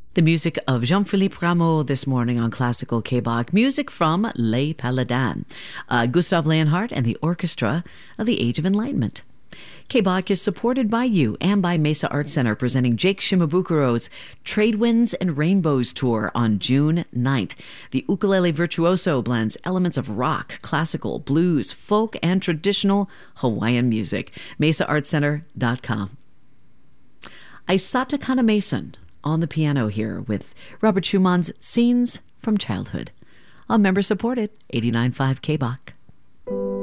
The music of Jean-Philippe Rameau this morning on Classical K-Bach. Music from Les Paladins, Gustav Leonhardt and the Orchestra of the Age of Enlightenment. K-Bach is supported by you and by Mesa Art Center, presenting Jake Shimabukuro's Trade Winds and Rainbows Tour on June 9th. The ukulele virtuoso blends elements of rock, classical, blues, folk, and traditional Hawaiian music. MesaArtCenter.com. Aisata Kana-Mason on the piano here with Robert Schumann's Scenes from Childhood on member-supported 89.5 K-Bach.